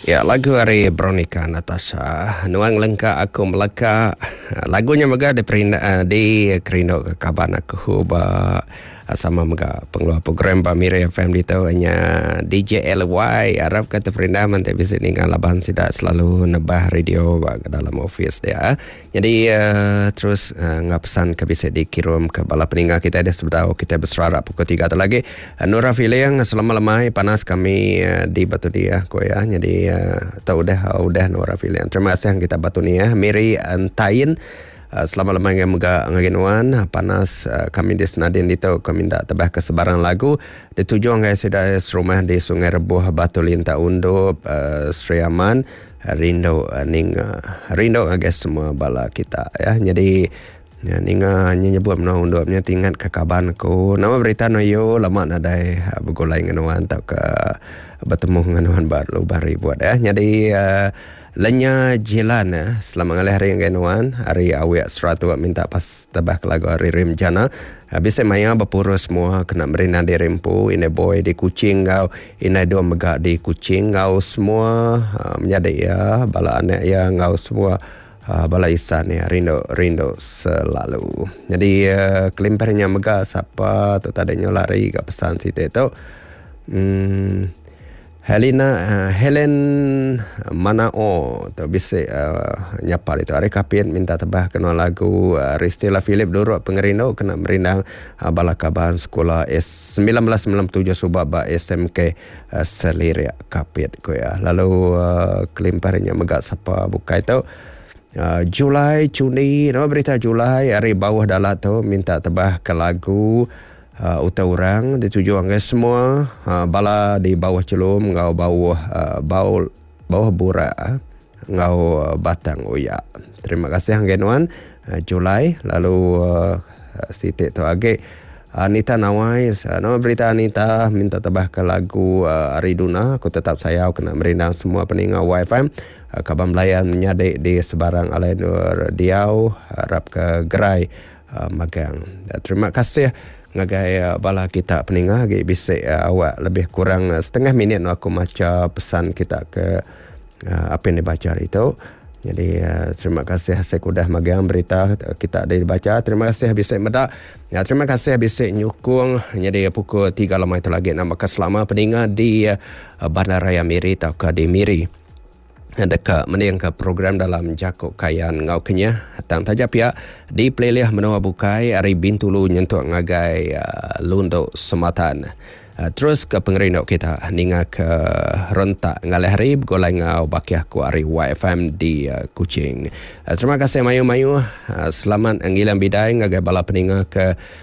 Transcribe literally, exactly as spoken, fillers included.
Ya, lagu dari Veronica Natasha. Nuang lengka aku melaka. Lagunya mega di perinda di kerino ke kaban aku ba sama mega pengeluar program ba Miri F M di tu hanya D J L Y Arab kata perinda man tapi sini laban tidak selalu nebah radio ba ke dalam office dia. Jadi uh, terus uh, ngapesan ke bisa dikirim ke bala peninggal kita ada sebentar kita berserah pukul tiga tu lagi. Uh, Nura Filiang selama-lamai panas kami uh, di Batu Dia ko ya. Jadi uh, tahu dah udah Nura Filiang. Terima kasih yang kita Batu ni ya. Miri Antain Uh, selama lama yang mega ngaginuan panas uh, kami di Senadin itu kami minta tebah ke sebarang lagu dituju ngai sudah serumah di Sungai Rebuh Batu Linta Undup uh, Sri Aman Rindo uh, ning uh, Rindo guys semua bala kita ya. Jadi ya, ninga hanya nyebut menau undupnya tingkat ke kaban ko nama berita no yo lama nadai uh, begolai nganuan tak ke bertemu nganuan baru bari buat ya. Jadi uh, Lenya Jilan ya, selama ngalih hari yang genuan, hari awak seratu minta pas tabah ke lagu hari rim jana. Bisa maya berpurus semua kena merina di rimpu, ini boy di kucing kau, ini dua megak di kucing kau semua uh, menjadi ya, bala anak ya kau semua uh, bala isan ya, rindo rindo selalu. Jadi uh, kelimpernya megak siapa tu tadinya lari ke pesan situ tu. Hmm, Helena uh, Helen Manao tu bisa uh, nyapa itu hari kapien minta tebah kena lagu uh, Ristila Philip Duruk Pengerino kena merindang uh, bala kaban sekolah S sembilan belas sembilan puluh tujuh Subaba S M K uh, Seliria kapien ko ya. Lalu uh, kelimparnya megak siapa buka itu uh, Julai Cuni nama berita Julai hari bawah dalat tu minta tebah ke lagu Uh, uta orang dituju anggai semua uh, bala di bawah celum ngau bawah uh, bawah bawah bura uh, ngau uh, batang uya. Terima kasih anggenuan uh, Julai lalu uh, siti tu age Anita Nawais uh, nama berita Anita minta tabah ke lagu uh, Ariduna aku tetap sayau kena merindang semua peninggal Y F M uh, kaban melayan menyadek di sebarang alai nur diau harap ke gerai uh, magang. Uh, terima kasih ngagai uh, bala kita peninggal gi bisa uh, awak lebih kurang uh, setengah minit no aku maca pesan kita ke uh, apa yang dibaca itu. Jadi uh, terima kasih saya sudah magang berita uh, kita ada dibaca. Terima kasih bisa medak. Ya, terima kasih bisa nyukung. Jadi uh, pukul tiga lama itu lagi nama keselama peninggal di uh, Bandaraya Miri atau ke di Miri. Dekat meniang ke program dalam Jakok Kayan ngau kenya tang tajap ya di playlist menua bukai ari bintulu nyentuk ngagai uh, lundo sematan uh, terus ke pengerindok kita ninga ke rentak ngalih hari golai ngau bakiah ku ari Y F M di uh, Kuching. Uh, terima kasih mayu-mayu uh, selamat ngilam bidai ngagai bala peninga ke